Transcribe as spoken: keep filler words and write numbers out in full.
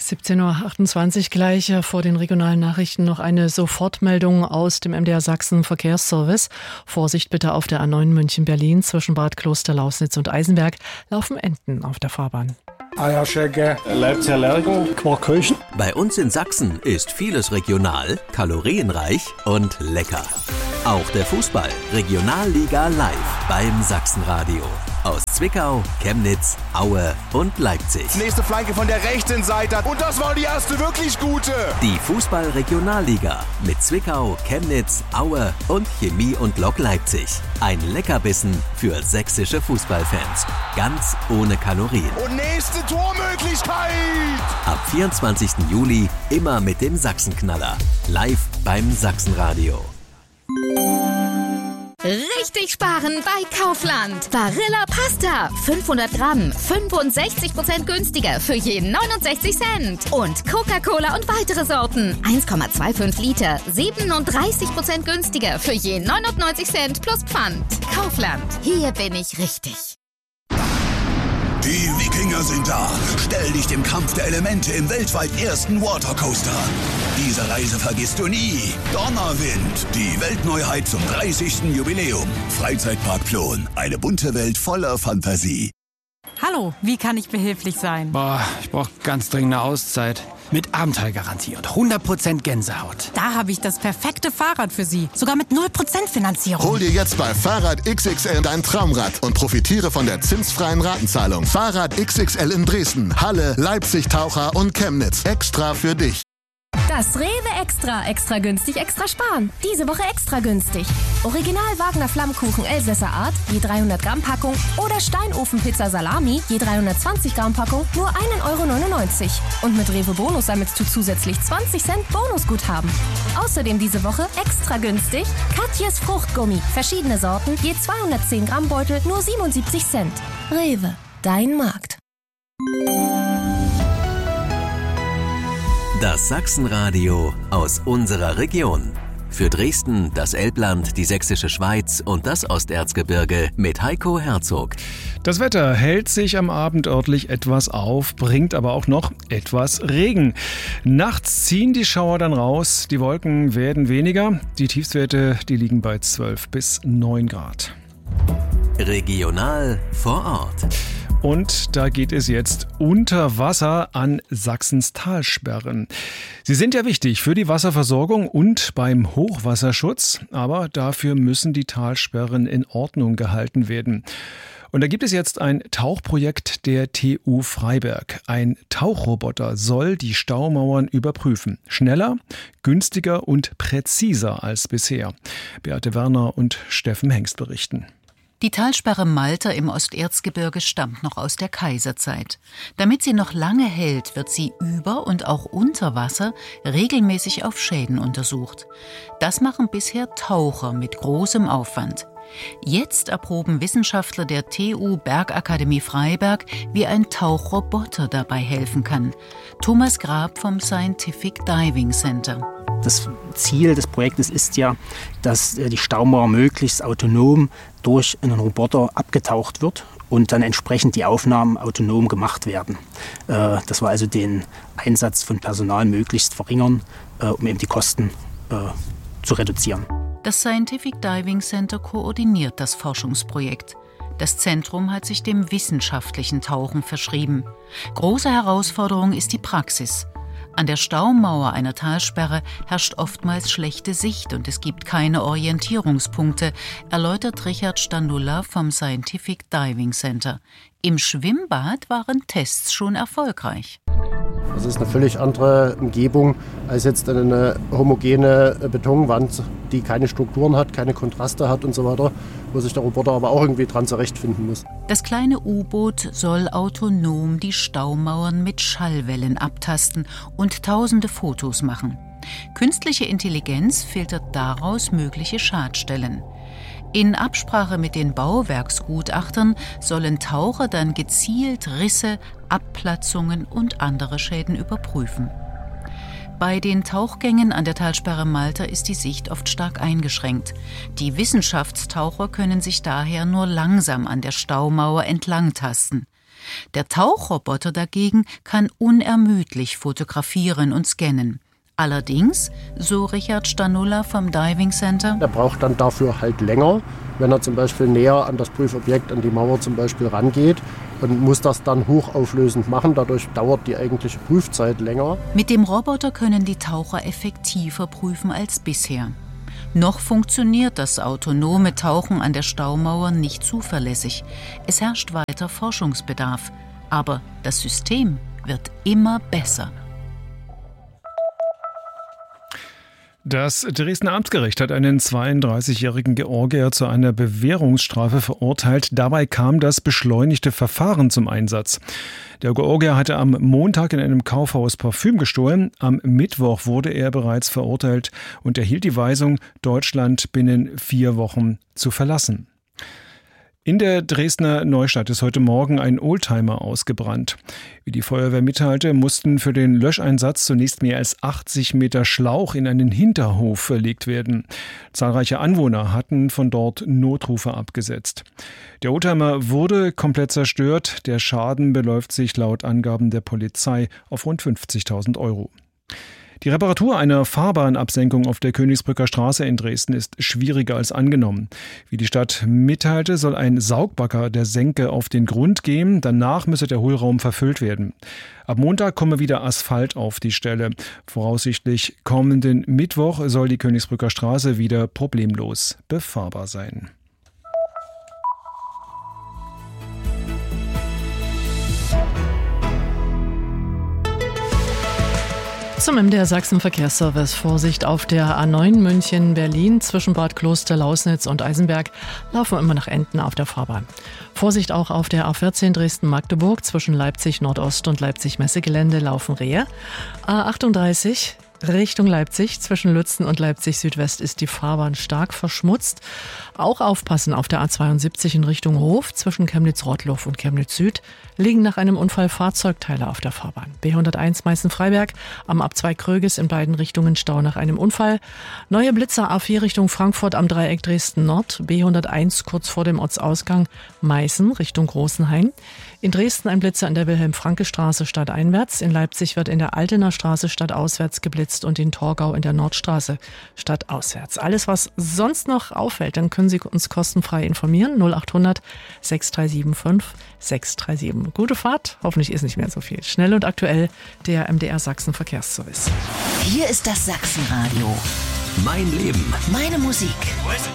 siebzehn Uhr achtundzwanzig gleich vor den regionalen Nachrichten noch eine Sofortmeldung aus dem M D R Sachsen Verkehrsservice. Vorsicht bitte auf der A neun München-Berlin zwischen Bad Kloster-Lausnitz und Eisenberg laufen Enten auf der Fahrbahn. Eierschecke, Leipziger Lerchen, Quarkköchen. Bei uns in Sachsen ist vieles regional, kalorienreich und lecker. Auch der Fußball, Regionalliga live beim Sachsenradio. Aus Zwickau, Chemnitz, Aue und Leipzig. Nächste Flanke von der rechten Seite. Und das war die erste wirklich gute. Die Fußball-Regionalliga mit Zwickau, Chemnitz, Aue und Chemie und Lok Leipzig. Ein Leckerbissen für sächsische Fußballfans. Ganz ohne Kalorien. Und nächste Tormöglichkeit. Ab vierundzwanzigsten Juli immer mit dem Sachsenknaller. Live beim Sachsenradio. Richtig sparen bei Kaufland. Barilla Pasta. fünfhundert Gramm. fünfundsechzig Prozent günstiger für jeden neunundsechzig Cent. Und Coca-Cola und weitere Sorten. eins Komma fünfundzwanzig Liter. siebenunddreißig Prozent günstiger für jeden neunundneunzig Cent plus Pfand. Kaufland. Hier bin ich richtig. Die Wikinger sind da. Stell dich dem Kampf der Elemente im weltweit ersten Watercoaster. Diese Reise vergisst du nie. Donnerwind, die Weltneuheit zum dreißigsten Jubiläum. Freizeitpark Plon, eine bunte Welt voller Fantasie. Hallo, wie kann ich behilflich sein? Boah, ich brauche ganz dringend eine Auszeit. Mit Abenteuergarantie und hundert Prozent Gänsehaut. Da habe ich das perfekte Fahrrad für Sie. Sogar mit null Prozent Finanzierung. Hol dir jetzt bei Fahrrad X X L dein Traumrad und profitiere von der zinsfreien Ratenzahlung. Fahrrad X X L in Dresden, Halle, Leipzig, Taucher und Chemnitz. Extra für dich. Das Rewe Extra. Extra günstig, extra sparen. Diese Woche extra günstig. Original Wagner Flammkuchen Elsässer Art, je dreihundert Gramm Packung. Oder Steinofenpizza Salami, je dreihundertzwanzig Gramm Packung, nur ein Euro neunundneunzig. Und mit Rewe Bonus sammelst du zusätzlich zwanzig Cent Bonusguthaben. Außerdem diese Woche extra günstig Katjes Fruchtgummi. Verschiedene Sorten, je zweihundertzehn Gramm Beutel, nur siebenundsiebzig Cent. Rewe, dein Markt. Das Sachsenradio aus unserer Region. Für Dresden, das Elbland, die Sächsische Schweiz und das Osterzgebirge mit Heiko Herzog. Das Wetter hält sich am Abend örtlich etwas auf, bringt aber auch noch etwas Regen. Nachts ziehen die Schauer dann raus, die Wolken werden weniger. Die Tiefstwerte, die liegen bei zwölf bis neun Grad. Regional vor Ort. Und da geht es jetzt unter Wasser an Sachsens Talsperren. Sie sind ja wichtig für die Wasserversorgung und beim Hochwasserschutz, aber dafür müssen die Talsperren in Ordnung gehalten werden. Und da gibt es jetzt ein Tauchprojekt der T U Freiberg. Ein Tauchroboter soll die Staumauern überprüfen. Schneller, günstiger und präziser als bisher. Beate Werner und Steffen Hengst berichten. Die Talsperre Malter im Osterzgebirge stammt noch aus der Kaiserzeit. Damit sie noch lange hält, wird sie über und auch unter Wasser regelmäßig auf Schäden untersucht. Das machen bisher Taucher mit großem Aufwand. Jetzt erproben Wissenschaftler der T U Bergakademie Freiberg, wie ein Tauchroboter dabei helfen kann. Thomas Grab vom Scientific Diving Center. Das Ziel des Projektes ist ja, dass die Staumauer möglichst autonom durch einen Roboter abgetaucht wird und dann entsprechend die Aufnahmen autonom gemacht werden. Dass wir also den Einsatz von Personal möglichst verringern, um eben die Kosten zu reduzieren. Das Scientific Diving Center koordiniert das Forschungsprojekt. Das Zentrum hat sich dem wissenschaftlichen Tauchen verschrieben. Große Herausforderung ist die Praxis. An der Staumauer einer Talsperre herrscht oftmals schlechte Sicht und es gibt keine Orientierungspunkte, erläutert Richard Standula vom Scientific Diving Center. Im Schwimmbad waren Tests schon erfolgreich. Das ist eine völlig andere Umgebung als jetzt eine homogene Betonwand, die keine Strukturen hat, keine Kontraste hat und so weiter, wo sich der Roboter aber auch irgendwie dran zurechtfinden muss. Das kleine U-Boot soll autonom die Staumauern mit Schallwellen abtasten und tausende Fotos machen. Künstliche Intelligenz filtert daraus mögliche Schadstellen. In Absprache mit den Bauwerksgutachtern sollen Taucher dann gezielt Risse, Abplatzungen und andere Schäden überprüfen. Bei den Tauchgängen an der Talsperre Malter ist die Sicht oft stark eingeschränkt. Die Wissenschaftstaucher können sich daher nur langsam an der Staumauer entlangtasten. Der Tauchroboter dagegen kann unermüdlich fotografieren und scannen. Allerdings, so Richard Stanulla vom Diving Center, er braucht dann dafür halt länger, wenn er zum Beispiel näher an das Prüfobjekt, an die Mauer zum Beispiel rangeht und muss das dann hochauflösend machen. Dadurch dauert die eigentliche Prüfzeit länger. Mit dem Roboter können die Taucher effektiver prüfen als bisher. Noch funktioniert das autonome Tauchen an der Staumauer nicht zuverlässig. Es herrscht weiter Forschungsbedarf. Aber das System wird immer besser. Das Dresdner Amtsgericht hat einen zweiunddreißigjährigen Georgier zu einer Bewährungsstrafe verurteilt. Dabei kam das beschleunigte Verfahren zum Einsatz. Der Georgier hatte am Montag in einem Kaufhaus Parfüm gestohlen. Am Mittwoch wurde er bereits verurteilt und erhielt die Weisung, Deutschland binnen vier Wochen zu verlassen. In der Dresdner Neustadt ist heute Morgen ein Oldtimer ausgebrannt. Wie die Feuerwehr mitteilte, mussten für den Löscheinsatz zunächst mehr als achtzig Meter Schlauch in einen Hinterhof verlegt werden. Zahlreiche Anwohner hatten von dort Notrufe abgesetzt. Der Oldtimer wurde komplett zerstört. Der Schaden beläuft sich laut Angaben der Polizei auf rund fünfzigtausend Euro. Die Reparatur einer Fahrbahnabsenkung auf der Königsbrücker Straße in Dresden ist schwieriger als angenommen. Wie die Stadt mitteilte, soll ein Saugbagger der Senke auf den Grund gehen. Danach müsse der Hohlraum verfüllt werden. Ab Montag komme wieder Asphalt auf die Stelle. Voraussichtlich kommenden Mittwoch soll die Königsbrücker Straße wieder problemlos befahrbar sein. Zum M D R Sachsen Verkehrsservice. Vorsicht auf der A neun München-Berlin zwischen Bad Kloster-Lausnitz und Eisenberg laufen immer nach Enden auf der Fahrbahn. Vorsicht auch auf der A vierzehn Dresden-Magdeburg zwischen Leipzig-Nordost und Leipzig-Messegelände laufen Rehe. A achtunddreißig Richtung Leipzig. Zwischen Lützen und Leipzig Südwest ist die Fahrbahn stark verschmutzt. Auch aufpassen auf der A zweiundsiebzig in Richtung Hof. Zwischen Chemnitz-Rottloff und Chemnitz Süd liegen nach einem Unfall Fahrzeugteile auf der Fahrbahn. B hunderteins Meißen-Freiberg am Abzweig Kröges in beiden Richtungen Stau nach einem Unfall. Neue Blitzer A vier Richtung Frankfurt am Dreieck Dresden-Nord. B hunderteins kurz vor dem Ortsausgang Meißen Richtung Großenhain. In Dresden ein Blitzer in der Wilhelm-Franke-Straße stadteinwärts. In Leipzig wird in der Altener Straße stadtauswärts geblitzt und in Torgau in der Nordstraße stadtauswärts. Alles, was sonst noch auffällt, dann können Sie uns kostenfrei informieren. null achthundert sechs drei sieben fünf sechs drei sieben. Gute Fahrt, hoffentlich ist nicht mehr so viel. Schnell und aktuell der M D R Sachsen Verkehrsservice. Hier ist das Sachsenradio. Mein Leben. Meine Musik.